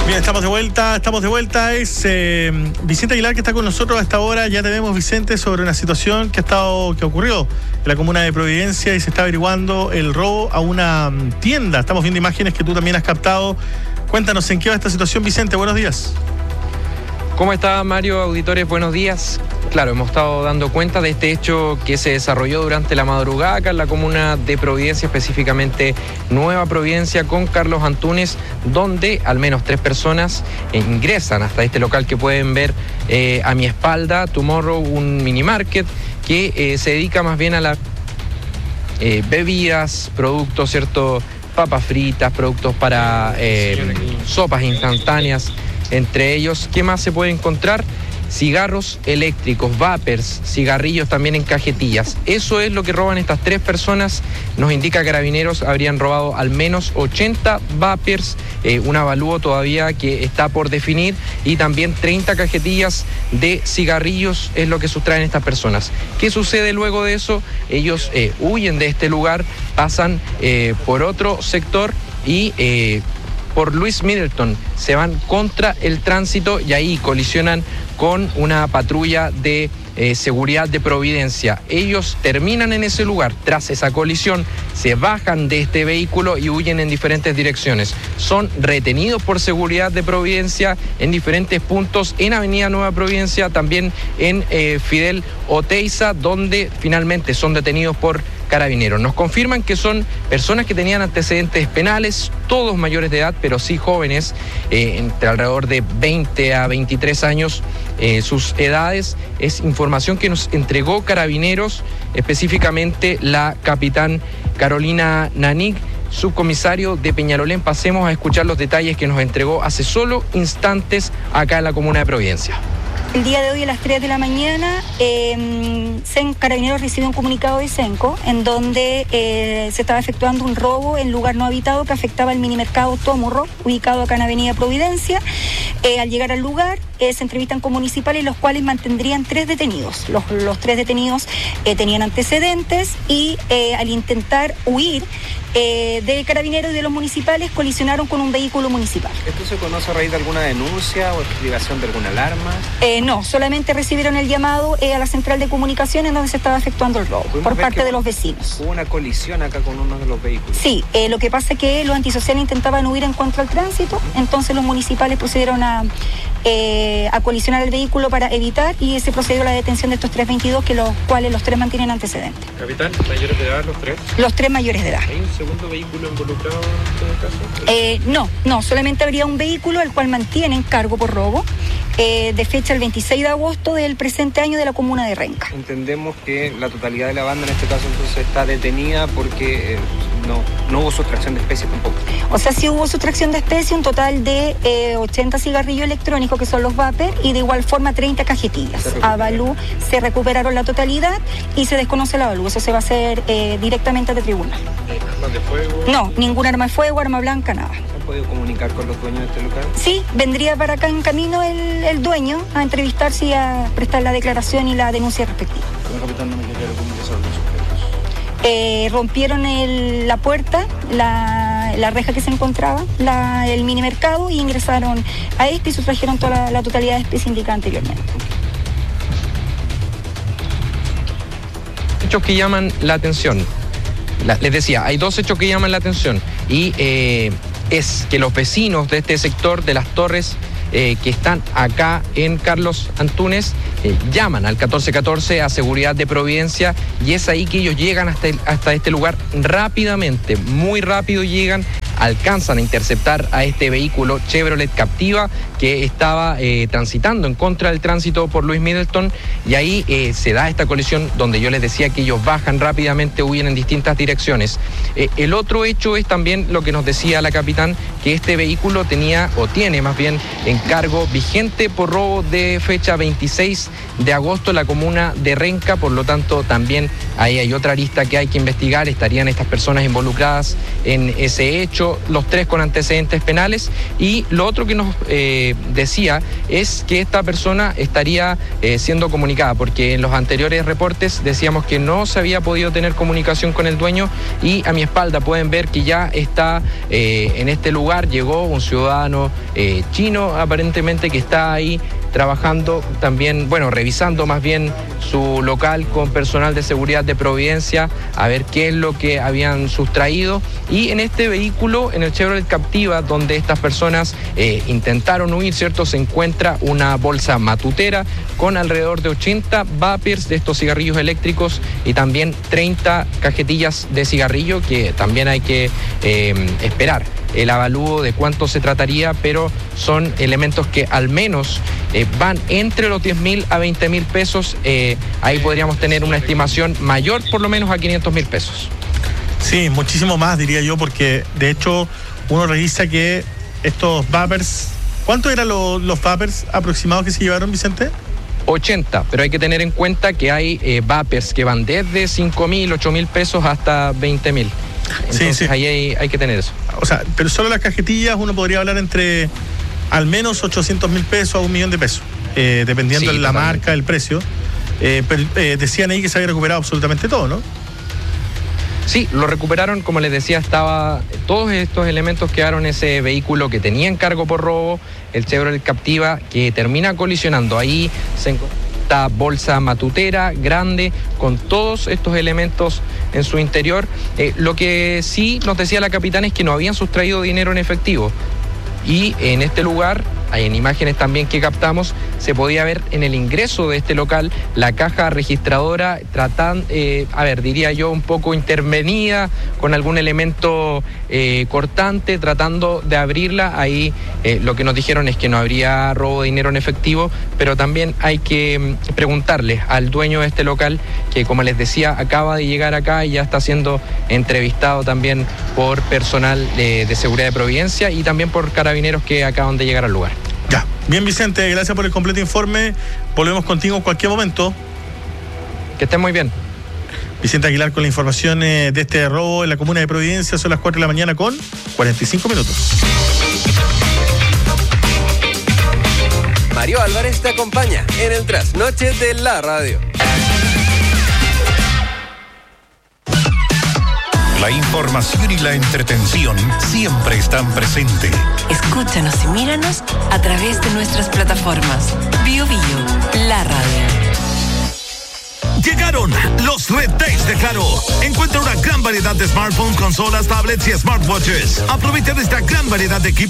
Bien, estamos de vuelta. Es Vicente Aguilar que está con nosotros a esta hora. Ya tenemos, Vicente, sobre una situación que ocurrió en la comuna de Providencia y se está averiguando el robo a una tienda. Estamos viendo imágenes que tú también has captado. Cuéntanos en qué va esta situación, Vicente. Buenos días. ¿Cómo está, Mario? Auditores, buenos días. Claro, hemos estado dando cuenta de este hecho que se desarrolló durante la madrugada acá en la comuna de Providencia, específicamente Nueva Providencia, con Carlos Antunes, donde al menos 3 personas ingresan hasta este local que pueden ver a mi espalda, Tomorrow, un mini market que se dedica más bien a las bebidas, productos, ¿cierto? Papas fritas, productos para sopas instantáneas, entre ellos. ¿Qué más se puede encontrar? Cigarros eléctricos, vapers, cigarrillos también en cajetillas. Eso es lo que roban estas 3 personas. Nos indica Carabineros habrían robado al menos 80 vapers, un avalúo todavía que está por definir, y también 30 cajetillas de cigarrillos es lo que sustraen estas personas. ¿Qué sucede luego de eso? Ellos huyen de este lugar, pasan por otro sector y por Luis Middleton se van contra el tránsito y ahí colisionan con una patrulla de seguridad de Providencia. Ellos terminan en ese lugar. Tras esa colisión se bajan de este vehículo y huyen en diferentes direcciones. Son retenidos por seguridad de Providencia en diferentes puntos, en Avenida Nueva Providencia, también en Fidel Oteiza, donde finalmente son detenidos por Carabineros. Nos confirman que son personas que tenían antecedentes penales, todos mayores de edad, pero sí jóvenes, entre alrededor de 20 a 23 años sus edades. Es información que nos entregó Carabineros, específicamente la capitán Carolina Nanik, subcomisario de Peñalolén. Pasemos a escuchar los detalles que nos entregó hace solo instantes acá en la comuna de Providencia. El día de hoy a las 3 de la mañana, Carabineros recibió un comunicado de Senco en donde se estaba efectuando un robo en lugar no habitado que afectaba el minimercado Tomorrow, ubicado acá en Avenida Providencia. Al llegar al lugar, se entrevistan con municipales, los cuales mantendrían 3 detenidos. Los 3 detenidos tenían antecedentes y al intentar huir de Carabineros y de los municipales, colisionaron con un vehículo municipal. ¿Esto se conoce a raíz de alguna denuncia o activación de alguna alarma? No, solamente recibieron el llamado a la central de comunicación en donde se estaba efectuando el robo por parte de los vecinos. ¿Hubo una colisión acá con uno de los vehículos? Sí, lo que pasa es que los antisociales intentaban huir en contra del tránsito, entonces los municipales procedieron a colisionar el vehículo para evitar, y se procedió a la detención de estos 322, que los cuales los 3 mantienen antecedentes. Capitán, ¿mayores de edad los 3? Los 3 mayores de edad. ¿Hay un segundo vehículo involucrado en todo caso? No, solamente habría un vehículo el cual mantienen cargo por robo, de fecha el 26 de agosto del presente año, de la comuna de Renca. Entendemos que la totalidad de la banda en este caso entonces está detenida porque no hubo sustracción de especies tampoco. O sea, sí hubo sustracción de especies, un total de 80 cigarrillos electrónicos, que son los vapers, y de igual forma 30 cajetillas. Avalú se recuperaron la totalidad y se desconoce el avalú. Eso se va a hacer directamente ante tribunal. ¿Armas de fuego? No, ningún arma de fuego, arma blanca, nada. ¿Se han podido comunicar con los dueños de este local? Sí, vendría para acá en camino el dueño a entrevistarse y a prestar la declaración y la denuncia respectiva. Capitán, no me quiero comunicar con los sujetos. Rompieron la puerta, la reja que se encontraba, el mini mercado, y ingresaron a y sustrajeron toda la totalidad de especies indicadas anteriormente. Hechos que llaman la atención. Les decía, hay 2 hechos que llaman la atención, y es que los vecinos de este sector de las Torres, que están acá en Carlos Antunes, llaman al 1414 a Seguridad de Providencia, y es ahí que ellos llegan hasta este lugar rápidamente, muy rápido llegan, alcanzan a interceptar a este vehículo Chevrolet Captiva que estaba transitando en contra del tránsito por Luis Middleton, y ahí se da esta colisión donde yo les decía que ellos bajan rápidamente, huyen en distintas direcciones. El otro hecho es también lo que nos decía la capitán, que este vehículo tenía, o tiene más bien, encargo vigente por robo de fecha 26 de agosto en la comuna de Renca, por lo tanto también ahí hay otra arista que hay que investigar. Estarían estas personas involucradas en ese hecho, los 3 con antecedentes penales. Y lo otro que nos decía es que esta persona estaría siendo comunicada, porque en los anteriores reportes decíamos que no se había podido tener comunicación con el dueño, y a mi espalda pueden ver que ya está en este lugar lugar llegó un ciudadano chino, aparentemente, que está ahí trabajando también, revisando más bien su local con personal de seguridad de Providencia, a ver qué es lo que habían sustraído. Y en este vehículo, en el Chevrolet Captiva, donde estas personas intentaron huir, ¿cierto?, se encuentra una bolsa matutera con alrededor de 80 vapers de estos cigarrillos eléctricos y también 30 cajetillas de cigarrillo, que también hay que esperar el avalúo de cuánto se trataría, pero son elementos que al menos van entre los 10.000 a 20.000 pesos. Ahí podríamos tener una estimación mayor, por lo menos a 500.000 pesos. Sí, muchísimo más, diría yo, porque de hecho uno revisa que estos vapers, ¿cuántos eran los vapers aproximados que se llevaron, Vicente? 80, pero hay que tener en cuenta que hay vapers que van desde 5.000, 8.000 pesos hasta 20.000. Entonces sí. Ahí hay que tener eso. O sea, pero solo las cajetillas uno podría hablar entre al menos 800.000 pesos a 1 millón de pesos, dependiendo de la marca, el precio. Pero decían ahí que se había recuperado absolutamente todo, ¿no? Sí, lo recuperaron, como les decía, todos estos elementos quedaron en ese vehículo que tenía encargo por robo, el Chevrolet Captiva, que termina colisionando. Ahí se encontró esta bolsa matutera grande con todos estos elementos en su interior. Lo que sí nos decía la capitana es que no habían sustraído dinero en efectivo. Y en este lugar, en imágenes también que captamos, se podía ver en el ingreso de este local la caja registradora diría yo, un poco intervenida con algún elemento cortante, tratando de abrirla. Ahí lo que nos dijeron es que no habría robo de dinero en efectivo, pero también hay que preguntarle al dueño de este local, que como les decía, acaba de llegar acá y ya está siendo entrevistado también por personal de seguridad de Providencia y también por carabineros que acaban de llegar al lugar. Ya, bien, Vicente, gracias por el completo informe. Volvemos contigo en cualquier momento. Que estén muy bien. Vicente Aguilar con la información de este robo en la comuna de Providencia. Son las 4 de la mañana con 45 minutos. Mario Álvarez te acompaña en el trasnoche de la radio. La información y la entretención siempre están presentes. Escúchanos y míranos a través de nuestras plataformas. Bio Bio, la radio. Llegaron los Red Days de Claro. Encuentra una gran variedad de smartphones, consolas, tablets y smartwatches. Aprovecha de esta gran variedad de equipos